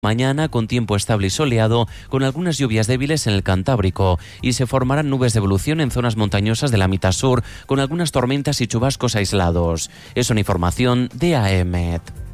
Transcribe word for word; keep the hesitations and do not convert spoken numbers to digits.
Mañana con tiempo estable y soleado, con algunas lluvias débiles en el Cantábrico, y se formarán nubes de evolución en zonas montañosas de la mitad sur, con algunas tormentas y chubascos aislados. Es una información de A E M E T.